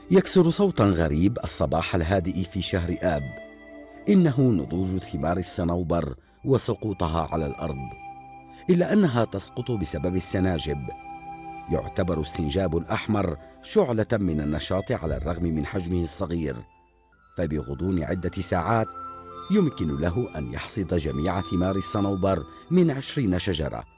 يكسر صوتا غريب الصباح الهادئ في شهر آب. إنه نضوج ثمار الصنوبر وسقوطها على الأرض، إلا أنها تسقط بسبب السناجب. يعتبر السنجاب الأحمر شعلة من النشاط على الرغم من حجمه الصغير، فبغضون عدة ساعات يمكن له أن يحصد جميع ثمار الصنوبر من 20 شجرة،